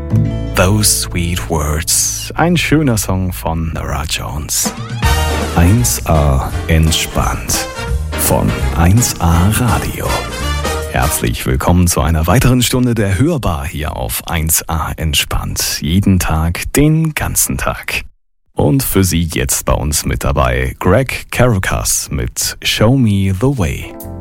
Those Sweet Words. Ein schöner Song von Norah Jones. 1A entspannt. Von 1A Radio. Herzlich willkommen zu einer weiteren Stunde der Hörbar hier auf 1A entspannt. Jeden Tag, den ganzen Tag. Und für Sie jetzt bei uns mit dabei Greg Caracas mit Show Me the Way.